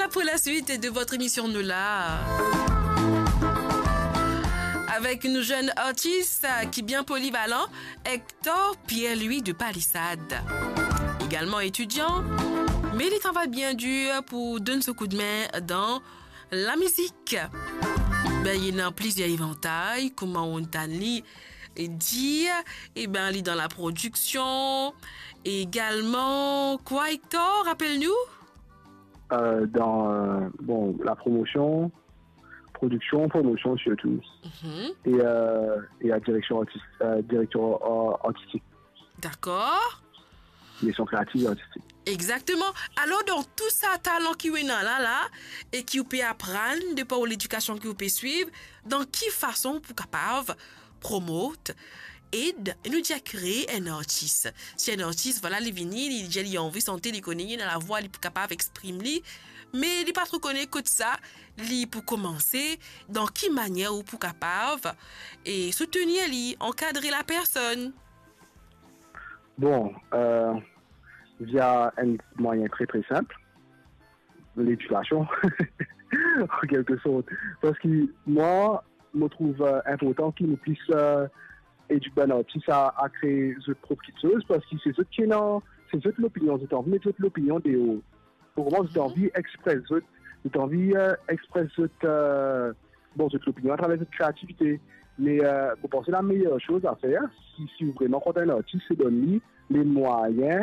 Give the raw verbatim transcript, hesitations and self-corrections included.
voilà pour la suite de votre émission Nous là. Avec une jeune artiste qui est bien polyvalent, Hector Pierre-Louis de Palissade. Également étudiant, mais il travaille bien dur pour donner ce coup de main dans la musique. Ben, il y a plusieurs éventails, comment on t'a dit, et ben, il est dans la production. Également, quoi Hector, rappelle-nous? Euh, dans euh, bon, la promotion, production, promotion surtout. Mm-hmm. Et, euh, et la direction artistique. Euh, direction euh, artistique. D'accord. Direction créative et artistique. Exactement. Alors, dans tout ça, talent qui est là, là, et qui peut apprendre de par l'éducation qui peut suivre, dans quelle façon pour capable promouvoir, aide, et nous dire créer un artiste. Si un artiste, voilà, les vinyles, il a envie de santé, il connaît, dans la voix, il est capable d'exprimer, mais il n'est pas trop connu que ça, il pour commencer, dans quelle manière ou pour capable, et soutenir, lui, encadrer la personne. Bon, euh, via un moyen très très simple, l'éducation, en quelque sorte. Parce que moi, je me trouve euh, important qu'il nous puisse euh, éduquer un artiste à, à créer sa propre chose, parce que c'est ce qui est dans, c'est ce l'opinion, c'est envie de mettre l'opinion des hauts. Pour moi, j'ai envie d'exprimer, j'ai envie d'exprimer euh, bon, cette opinion à travers cette créativité. Mais euh, vous pensez la meilleure chose à faire, si, si vous vraiment comptez un artiste, c'est donner les moyens